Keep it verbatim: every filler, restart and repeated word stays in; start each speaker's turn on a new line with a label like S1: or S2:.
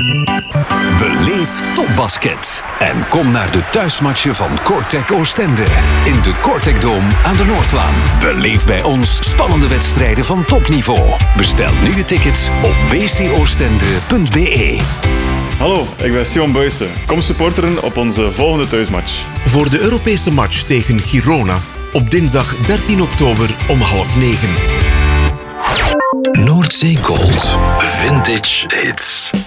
S1: Beleef topbasket en kom naar de thuismatchen van Kortrijk Oostende in de Kortrijk Dome aan de Noordlaan. Beleef bij ons spannende wedstrijden van topniveau. Bestel nu je tickets op b c oostende punt b e.
S2: Hallo, ik ben Simon Buijsen. Kom supporteren op onze volgende thuismatch.
S3: Voor de Europese match tegen Girona op dinsdag dertien oktober om half negen.
S1: Noordzee Gold. Vintage hits.